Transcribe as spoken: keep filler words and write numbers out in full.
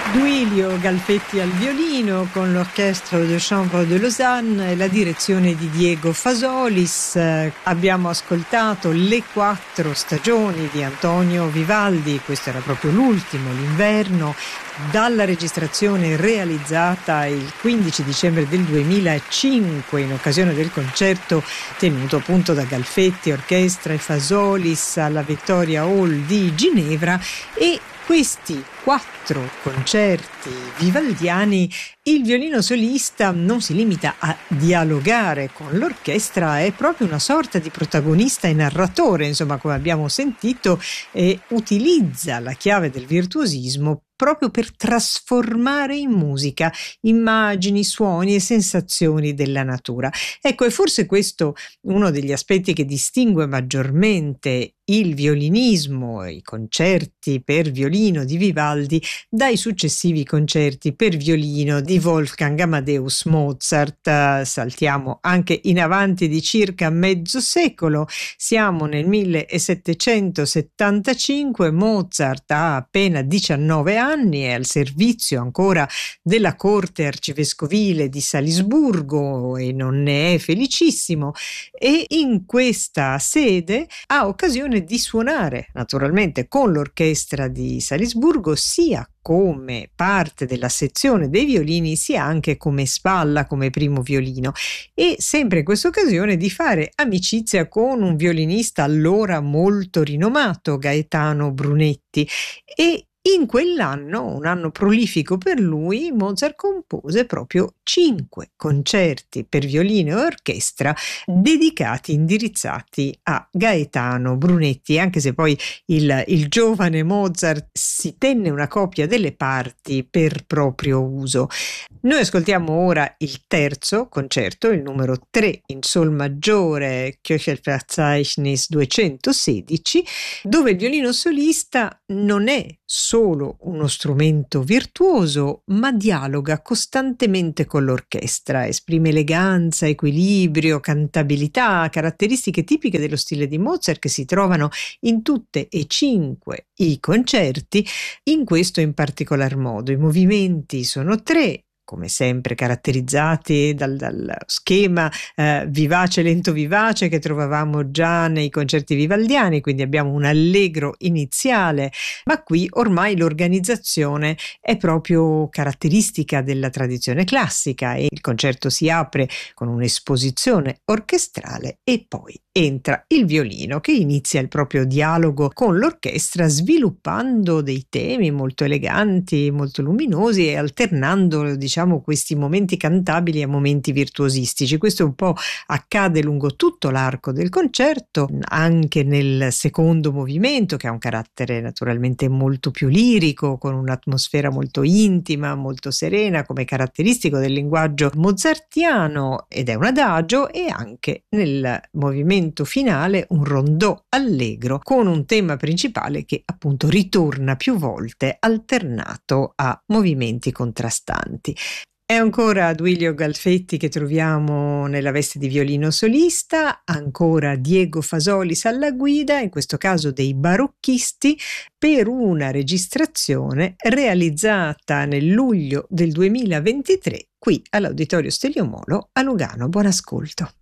Duilio Galfetti al violino con l'Orchestre de Chambre de Lausanne e la direzione di Diego Fasolis. Eh, abbiamo ascoltato Le quattro stagioni di Antonio Vivaldi, questo era proprio l'ultimo, l'inverno, dalla registrazione realizzata il quindici dicembre del duemilacinque in occasione del concerto tenuto appunto da Galfetti, orchestra e Fasolis alla Victoria Hall di Ginevra. E questi quattro concerti vivaldiani, il violino solista non si limita a dialogare con l'orchestra, è proprio una sorta di protagonista e narratore, insomma, come abbiamo sentito, e utilizza la chiave del virtuosismo proprio per trasformare in musica immagini, suoni e sensazioni della natura. Ecco, è forse questo uno degli aspetti che distingue maggiormente il violinismo e i concerti per violino di Vivaldi dai successivi concerti per violino di Wolfgang Amadeus Mozart. Saltiamo anche in avanti di circa mezzo secolo, siamo nel millesettecentosettantacinque, Mozart ha appena diciannove anni, è al servizio ancora della corte arcivescovile di Salisburgo e non ne è felicissimo, e in questa sede ha occasione di suonare naturalmente con l'orchestra di Salisburgo sia come parte della sezione dei violini sia anche come spalla, come primo violino, e sempre in questa occasione di fare amicizia con un violinista allora molto rinomato, Gaetano Brunetti. E in quell'anno, un anno prolifico per lui, Mozart compose proprio cinque concerti per violino e orchestra dedicati, indirizzati a Gaetano Brunetti, anche se poi il, il giovane Mozart si tenne una copia delle parti per proprio uso. Noi ascoltiamo ora il terzo concerto, il numero tre in sol maggiore, Köchelverzeichnis duecentosedici, dove il violino solista non è solo uno strumento virtuoso, ma dialoga costantemente con l'orchestra, esprime eleganza, equilibrio, cantabilità, caratteristiche tipiche dello stile di Mozart che si trovano in tutte e cinque i concerti, in questo in particolar modo. I movimenti sono tre, come sempre caratterizzati dal, dal schema eh, vivace lento vivace che trovavamo già nei concerti vivaldiani, quindi abbiamo un allegro iniziale, ma qui ormai l'organizzazione è proprio caratteristica della tradizione classica e il concerto si apre con un'esposizione orchestrale e poi entra il violino che inizia il proprio dialogo con l'orchestra sviluppando dei temi molto eleganti, molto luminosi e alternando, diciamo, questi momenti cantabili a momenti virtuosistici. Questo un po' accade lungo tutto l'arco del concerto, anche nel secondo movimento, che ha un carattere naturalmente molto più lirico, con un'atmosfera molto intima, molto serena, come caratteristico del linguaggio mozartiano, ed è un adagio, e anche nel movimento finale un rondò allegro con un tema principale che appunto ritorna più volte alternato a movimenti contrastanti. È ancora Duilio Galfetti che troviamo nella veste di violino solista, ancora Diego Fasolis alla guida, in questo caso dei barocchisti, per una registrazione realizzata nel luglio del duemilaventitré qui all'Auditorio Stelio Molo a Lugano. Buon ascolto.